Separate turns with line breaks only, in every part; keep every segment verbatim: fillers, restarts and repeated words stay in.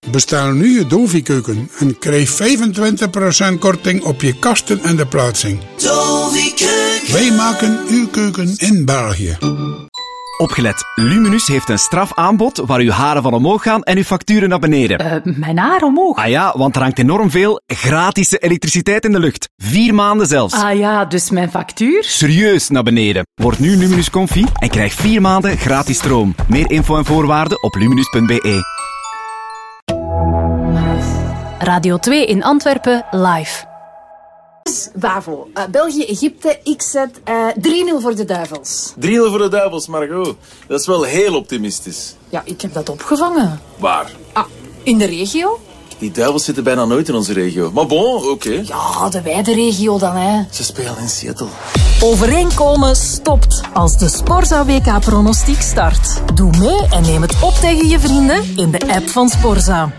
Bestel nu je Dovi-keuken en krijg vijfentwintig procent korting op je kasten en de plaatsing. Dovi-keuken. Wij maken uw keuken in België.
Opgelet, Luminus heeft een strafaanbod waar uw haren van omhoog gaan en uw facturen naar beneden.
Uh, mijn haar omhoog?
Ah ja, want er hangt enorm veel gratis elektriciteit in de lucht. Vier maanden zelfs.
Ah ja, dus mijn factuur?
Serieus naar beneden. Word nu Luminus Comfy en krijg vier maanden gratis stroom. Meer info en voorwaarden op luminus punt b e.
Radio twee in Antwerpen, live.
Bavo, uh, België, Egypte, ik zet uh, drie nul voor de Duivels.
drie nul voor de Duivels, Margot. Dat is wel heel optimistisch.
Ja, ik heb dat opgevangen.
Waar?
Ah, in de regio.
Die Duivels zitten bijna nooit in onze regio. Maar bon, oké. Okay.
Ja, de wijde regio dan, hè.
Ze spelen in Seattle.
Overeenkomen stopt als de Sporza W K-pronostiek start. Doe mee en neem het op tegen je vrienden in de app van Sporza.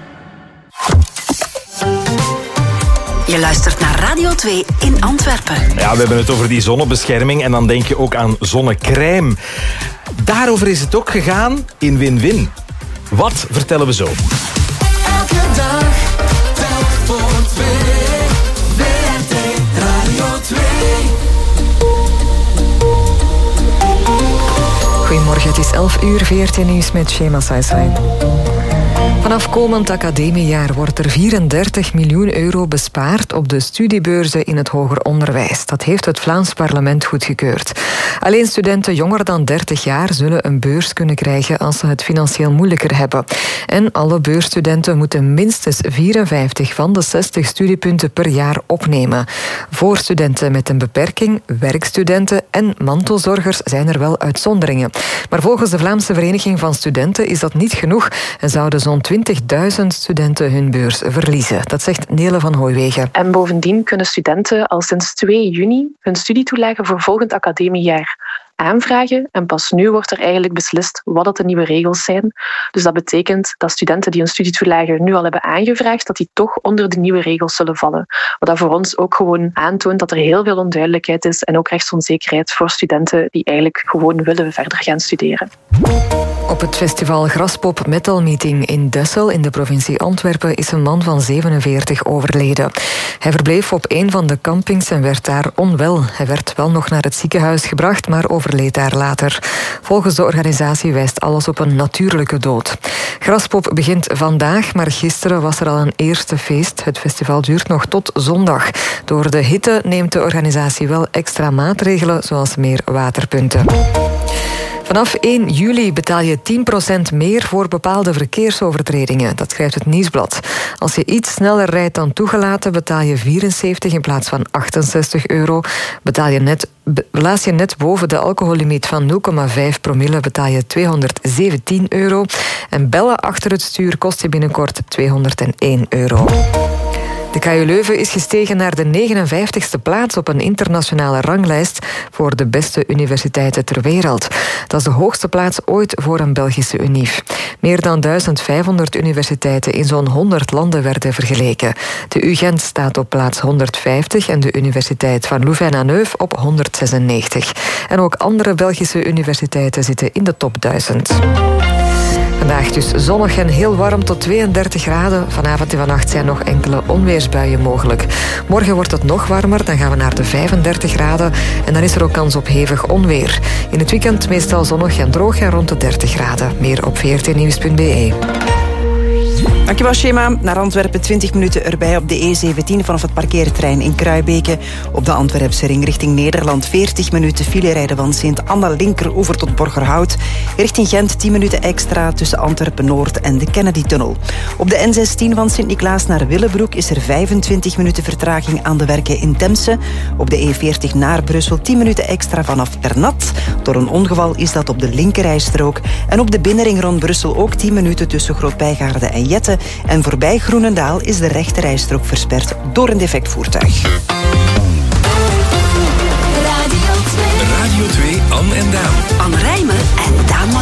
Je luistert naar Radio twee in Antwerpen.
Ja, we hebben het over die zonnebescherming en dan denk je ook aan zonnecrème. Daarover is het ook gegaan in Win-Win. Wat vertellen we zo?
Elke dag telt voor twee. W R T Radio twee.
Goedemorgen, het is elf uur, V R T Nieuws met Shema Saisai. Vanaf komend academiejaar wordt er vierendertig miljoen euro bespaard op de studiebeurzen in het hoger onderwijs. Dat heeft het Vlaams parlement goedgekeurd. Alleen studenten jonger dan dertig jaar zullen een beurs kunnen krijgen als ze het financieel moeilijker hebben. En alle beursstudenten moeten minstens vierenvijftig van de zestig studiepunten per jaar opnemen. Voor studenten met een beperking, werkstudenten en mantelzorgers zijn er wel uitzonderingen. Maar volgens de Vlaamse Vereniging van Studenten is dat niet genoeg en zouden zo'n twintigduizend studenten hun beurs verliezen. Dat zegt Nele van Hooijwegen.
En bovendien kunnen studenten al sinds twee juni hun studietoelage voor volgend academiejaar aanvragen. En pas nu wordt er eigenlijk beslist wat dat de nieuwe regels zijn. Dus dat betekent dat studenten die hun studietoelage nu al hebben aangevraagd, dat die toch onder de nieuwe regels zullen vallen. Wat dat voor ons ook gewoon aantoont dat er heel veel onduidelijkheid is en ook rechtsonzekerheid voor studenten die eigenlijk gewoon willen verder gaan studeren.
Op het festival Graspop Metal Meeting in Dessel in de provincie Antwerpen is een man van zevenenveertig overleden. Hij verbleef op een van de campings en werd daar onwel. Hij werd wel nog naar het ziekenhuis gebracht, maar overleed daar later. Volgens de organisatie wijst alles op een natuurlijke dood. Graspop begint vandaag, maar gisteren was er al een eerste feest. Het festival duurt nog tot zondag. Door de hitte neemt de organisatie wel extra maatregelen, zoals meer waterpunten. Vanaf één juli betaal je tien procent meer voor bepaalde verkeersovertredingen. Dat schrijft het Nieuwsblad. Als je iets sneller rijdt dan toegelaten, betaal je vierenzeventig in plaats van achtenzestig euro. Betaal je net, blaas je net boven de alcohollimiet van nul komma vijf promille, betaal je tweehonderdzeventien euro. En bellen achter het stuur kost je binnenkort tweehonderdéén euro. De K U Leuven is gestegen naar de negenenvijftigste plaats op een internationale ranglijst voor de beste universiteiten ter wereld. Dat is de hoogste plaats ooit voor een Belgische unief. Meer dan duizend vijfhonderd universiteiten in zo'n honderd landen werden vergeleken. De U Gent staat op plaats honderdvijftig en de Universiteit van Louvain-la-Neuve op honderdzesennegentig. En ook andere Belgische universiteiten zitten in de top duizend. Vandaag dus zonnig en heel warm tot tweeëndertig graden. Vanavond en vannacht zijn nog enkele onweersbuien mogelijk. Morgen wordt het nog warmer, dan gaan we naar de vijfendertig graden. En dan is er ook kans op hevig onweer. In het weekend meestal zonnig en droog en rond de dertig graden. Meer op v r t nieuws punt b e.
Dankjewel, Shema. Naar Antwerpen twintig minuten erbij op de E zeventien vanaf het parkeerterrein in Kruibeke. Op de Antwerpse ring richting Nederland veertig minuten file rijden van Sint-Anna linkeroever tot Borgerhout. Richting Gent tien minuten extra tussen Antwerpen-Noord en de Kennedy-tunnel. Op de N zestien van Sint-Niklaas naar Willebroek is er vijfentwintig minuten vertraging aan de werken in Temse. Op de E veertig naar Brussel tien minuten extra vanaf Ternat. Door een ongeval is dat op de linkerrijstrook. En op de binnenring rond Brussel ook tien minuten tussen Groot-Bijgaarde en Jette. En voorbij Groenendaal is de rechterrijstrook versperd door een defect voertuig.
Radio twee, Anne en Daan.
Anne Rijmen en Daan